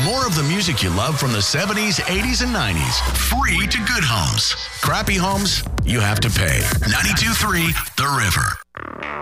More of the music you love from the 70s, 80s, and 90s. Free to good homes. Crappy homes, you have to pay. 92.3 The River.